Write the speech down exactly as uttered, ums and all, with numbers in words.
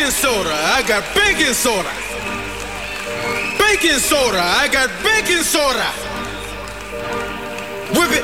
baking soda, I got baking soda. Baking soda, I got baking soda. Whip it.